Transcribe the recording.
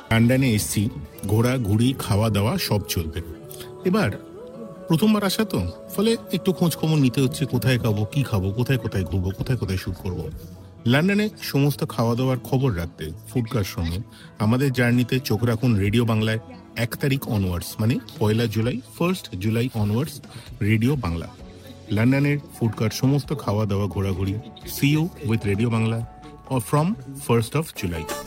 লন্ডনে এসছি, ঘোরাঘুরি খাওয়া দাওয়া সব চলবে। এবার প্রথমবার আসা তো, ফলে একটু খোঁজ খবর নিতে হচ্ছে, কোথায় খাবো, কি খাবো, কোথায় কোথায় ঘুরবো, কোথায় কোথায় শ্যুট করবো। লন্ডনে সমস্ত খাওয়া দাওয়ার খবর রাখতে ফুডকার সঙ্গে আমাদের জার্নিতে চোখ রাখুন রেডিও বাংলায়। 1 তারিখ অনওয়ার্ডস, মানে 1 জুলাই, 1 জুলাই অনওয়ার্ডস রেডিও বাংলা। লন্ডনের ফুডকার সমস্ত খাওয়া দাওয়া ঘোরাঘুরি। C you with radio Bangla from 1 July।